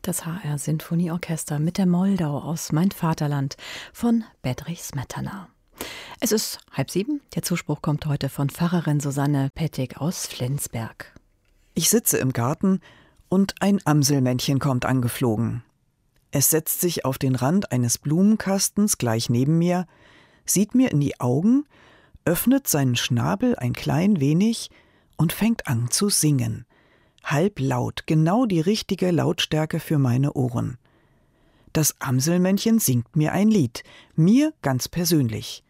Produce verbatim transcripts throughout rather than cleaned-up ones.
Das H R-Sinfonieorchester mit der Moldau aus Mein Vaterland von Bedřich Smetana. Es ist halb sieben. Der Zuspruch kommt heute von Pfarrerin Susanne Pettig aus Flensberg. Ich sitze im Garten und ein Amselmännchen kommt angeflogen. Es setzt sich auf den Rand eines Blumenkastens gleich neben mir, sieht mir in die Augen, öffnet seinen Schnabel ein klein wenig und fängt an zu singen. Halblaut, genau die richtige Lautstärke für meine Ohren. Das Amselmännchen singt mir ein Lied, mir ganz persönlich.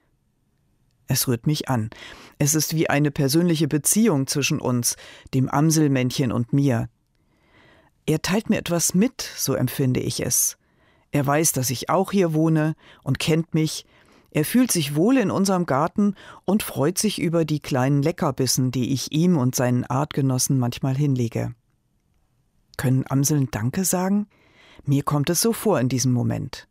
Es rührt mich an. Es ist wie eine persönliche Beziehung zwischen uns, dem Amselmännchen und mir. Er teilt mir etwas mit, so empfinde ich es. Er weiß, dass ich auch hier wohne und kennt mich. Er fühlt sich wohl in unserem Garten und freut sich über die kleinen Leckerbissen, die ich ihm und seinen Artgenossen manchmal hinlege. Können Amseln Danke sagen? Mir kommt es so vor in diesem Moment.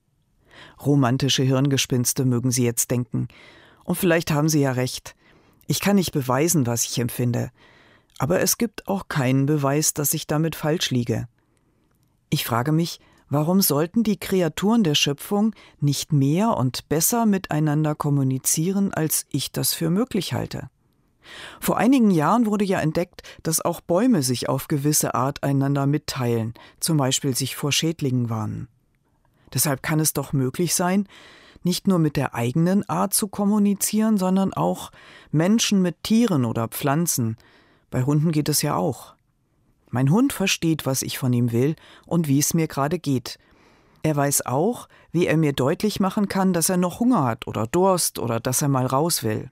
Romantische Hirngespinste mögen Sie jetzt denken. Und vielleicht haben Sie ja recht. Ich kann nicht beweisen, was ich empfinde. Aber es gibt auch keinen Beweis, dass ich damit falsch liege. Ich frage mich, warum sollten die Kreaturen der Schöpfung nicht mehr und besser miteinander kommunizieren, als ich das für möglich halte? Vor einigen Jahren wurde ja entdeckt, dass auch Bäume sich auf gewisse Art einander mitteilen, zum Beispiel sich vor Schädlingen warnen. Deshalb kann es doch möglich sein, nicht nur mit der eigenen Art zu kommunizieren, sondern auch Menschen mit Tieren oder Pflanzen. Bei Hunden geht es ja auch. Mein Hund versteht, was ich von ihm will und wie es mir gerade geht. Er weiß auch, wie er mir deutlich machen kann, dass er noch Hunger hat oder Durst oder dass er mal raus will.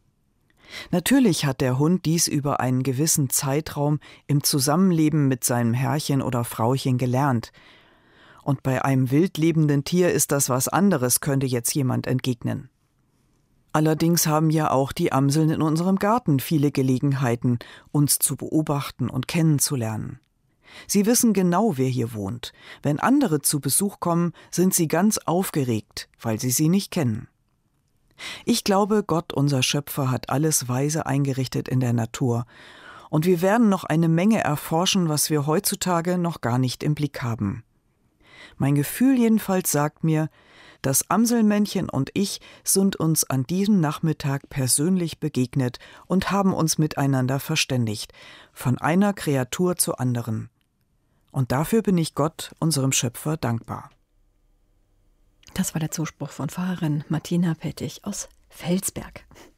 Natürlich hat der Hund dies über einen gewissen Zeitraum im Zusammenleben mit seinem Herrchen oder Frauchen gelernt. Und bei einem wild lebenden Tier ist das was anderes, könnte jetzt jemand entgegnen. Allerdings haben ja auch die Amseln in unserem Garten viele Gelegenheiten, uns zu beobachten und kennenzulernen. Sie wissen genau, wer hier wohnt. Wenn andere zu Besuch kommen, sind sie ganz aufgeregt, weil sie sie nicht kennen. Ich glaube, Gott, unser Schöpfer, hat alles weise eingerichtet in der Natur. Und wir werden noch eine Menge erforschen, was wir heutzutage noch gar nicht im Blick haben. Mein Gefühl jedenfalls sagt mir, das Amselmännchen und ich sind uns an diesem Nachmittag persönlich begegnet und haben uns miteinander verständigt, von einer Kreatur zur anderen. Und dafür bin ich Gott, unserem Schöpfer, dankbar. Das war der Zuspruch von Pfarrerin Martina Pettig aus Felsberg.